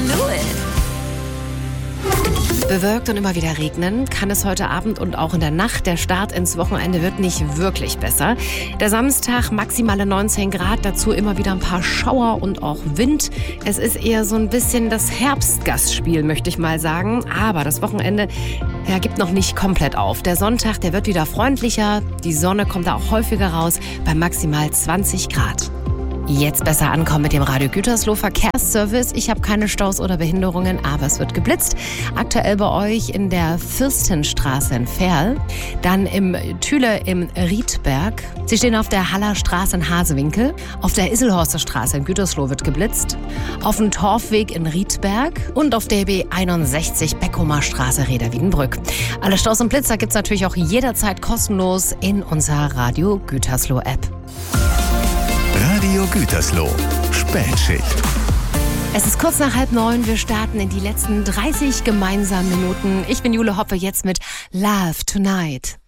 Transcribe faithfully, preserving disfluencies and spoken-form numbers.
can do it. Bewölkt und immer wieder regnen kann es heute Abend und auch in der Nacht. Der Start ins Wochenende wird nicht wirklich besser. Der Samstag maximale neunzehn Grad, dazu immer wieder ein paar Schauer und auch Wind. Es ist eher so ein bisschen das Herbstgastspiel, möchte ich mal sagen. Aber das Wochenende ja, gibt noch nicht komplett auf. Der Sonntag, der wird wieder freundlicher. Die Sonne kommt da auch häufiger raus bei maximal zwanzig Grad. Jetzt besser ankommen mit dem Radio Gütersloh Verkehrsservice. Ich habe keine Staus oder Behinderungen, aber es wird geblitzt. Aktuell bei euch in der Fürstenstraße in Verl, dann im Thüle im Riedberg. Sie stehen auf der Haller Straße in Hasewinkel. Auf der Isselhorster Straße in Gütersloh wird geblitzt. Auf dem Torfweg in Riedberg und auf der B einundsechzig Beckumer Straße Reda-Wiedenbrück. Alle Staus und Blitzer gibt's natürlich auch jederzeit kostenlos in unserer Radio Gütersloh App. Radio Gütersloh, Spätschicht. Es ist kurz nach halb neun, wir starten in die letzten dreißig gemeinsamen Minuten. Ich bin Jule Hoppe, jetzt mit Love Tonight.